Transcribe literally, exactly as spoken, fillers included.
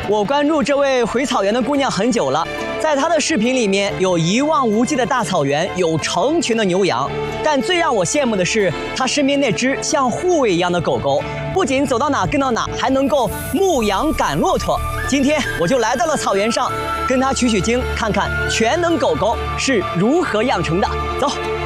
我关注这位回草原的姑娘很久了，在她的视频里面有一望无际的大草原，有成群的牛羊，但最让我羡慕的是她身边那只像护卫一样的狗狗，不仅走到哪跟到哪，还能够牧羊赶骆驼。今天我就来到了草原上，跟她取取经，看看全能狗狗是如何养成的。走。